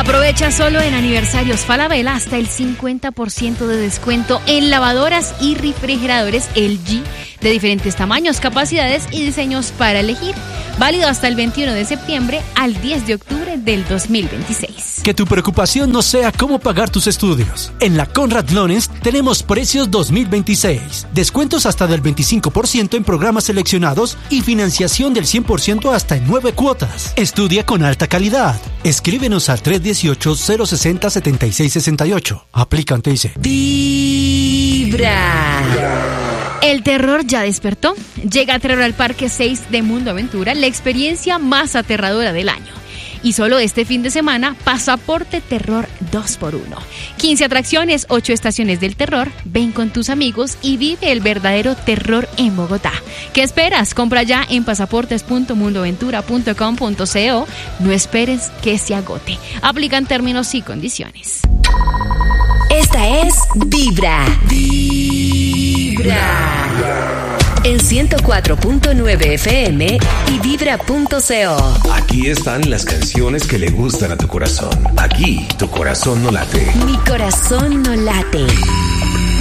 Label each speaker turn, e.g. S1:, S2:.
S1: Aprovecha solo en aniversarios Falabella hasta el 50% de descuento en lavadoras y refrigeradores LG de diferentes tamaños, capacidades y diseños para elegir. Válido hasta el 21 de septiembre al 10 de octubre del 2026.
S2: Que tu preocupación no sea cómo pagar tus estudios. En la Conrad Loans tenemos precios 2026. Descuentos hasta del 25% en programas seleccionados y financiación del 100% hasta en 9 cuotas. Estudia con alta calidad. Escríbenos al 318-060-7668. Aplican TIC.
S1: Vibra. El terror ya despertó. Llega a Terror al Parque 6 de Mundo Aventura, la experiencia más aterradora del año. Y solo este fin de semana, Pasaporte Terror 2x1. 15 atracciones, 8 estaciones del terror. Ven con tus amigos y vive el verdadero terror en Bogotá. ¿Qué esperas? Compra ya en pasaportes.mundoaventura.com.co. No esperes que se agote. Aplican términos y condiciones.
S3: Esta es Vibra. Vibra. En 104.9 FM y Vibra.co.
S4: Aquí están las canciones que le gustan a tu corazón. Aquí tu corazón no late.
S3: Mi corazón no late.